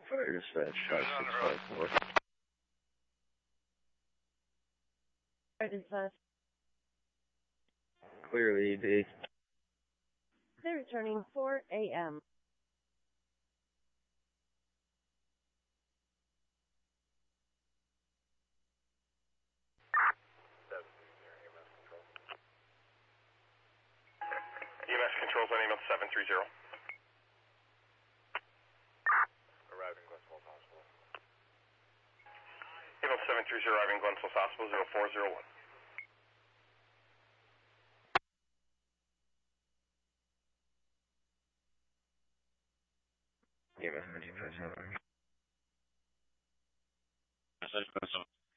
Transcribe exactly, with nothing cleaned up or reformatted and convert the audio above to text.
Fire dispatch, five six five four. Fire dispatch. Clear the E D. They're returning four A M E M S controls on email seven three zero. Arriving Glen Falls Hospital. Email seven three zero, arriving Glen Falls Hospital, zero four zero one. E M S nineteen five seven.